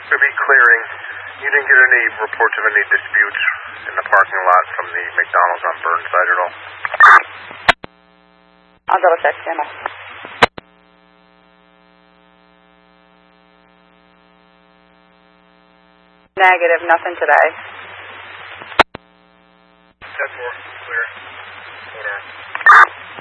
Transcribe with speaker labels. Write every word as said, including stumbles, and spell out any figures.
Speaker 1: To be clearing, you didn't get any reports of any disputes in the parking lot from the McDonald's on Burnside at all?
Speaker 2: I'll double check, Jim. Negative, nothing today.
Speaker 1: ten four.